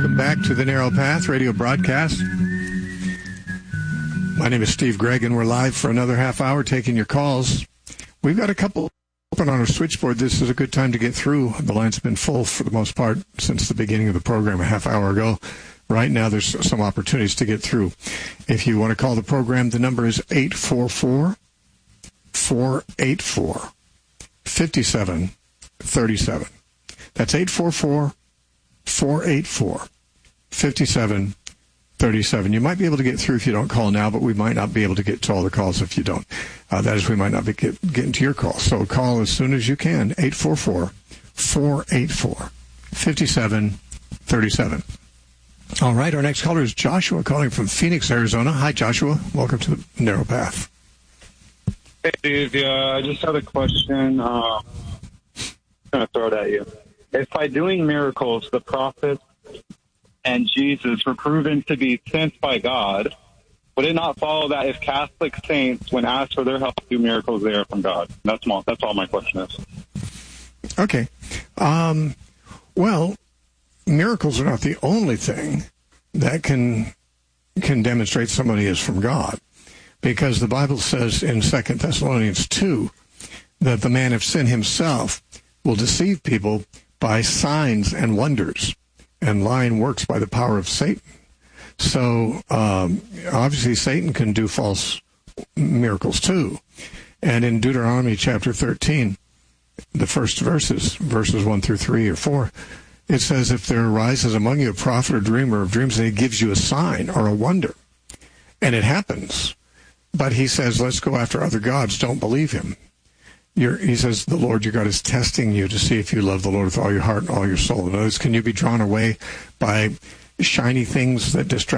Welcome back to the Narrow Path radio broadcast. My name is Steve Gregg, and we're live for another half hour taking your calls. We've got a couple open on our switchboard. This is a good time to get through. The line's been full for the most part since the beginning of the program a half hour ago. Right now, there's some opportunities to get through. If you want to call the program, the number is 844-484-5737. That's 844-484-5737. You might be able to get through if you don't call now, but we might not be able to get to all the calls if you don't. That is, we might not be getting to your call. So call as soon as you can, 844-484-5737. All right, our next caller is Joshua calling from Phoenix, Arizona. Hi, Joshua. Welcome to the Narrow Path. Hey, Steve. I just had a question. I'm going to throw it at you. If by doing miracles, the prophets and Jesus were proven to be sent by God, would it not follow that if Catholic saints, when asked for their help to do miracles, they are from God? That's all my question is. Okay. Well, miracles are not the only thing that can demonstrate somebody is from God, because the Bible says in 2 Thessalonians 2 that the man of sin himself will deceive people by signs and wonders and lying works by the power of Satan. So obviously Satan can do false miracles too. And in Deuteronomy chapter 13, the first verses 1 through 3 or 4, it says, if there arises among you a prophet or dreamer of dreams, and he gives you a sign or a wonder, and it happens, but he says, let's go after other gods, don't believe him. He says, the Lord your God is testing you to see if you love the Lord with all your heart and all your soul. In other words, can you be drawn away by shiny things that distract